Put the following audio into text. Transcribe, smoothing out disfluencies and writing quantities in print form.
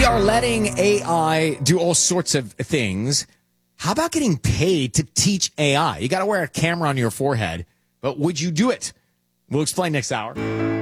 We are letting AI do all sorts of things. How about getting paid to teach AI? You got to wear a camera on your forehead, but would you do it? We'll explain next hour.